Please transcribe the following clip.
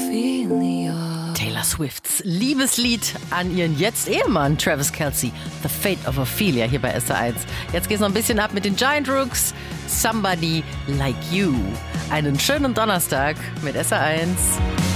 Taylor Swifts Liebeslied an ihren jetzt Ehemann Travis Kelce, The Fate of Ophelia, hier bei SR1. Jetzt geht's noch ein bisschen ab mit den Giant Rooks, Somebody Like You. Einen schönen Donnerstag mit SR1.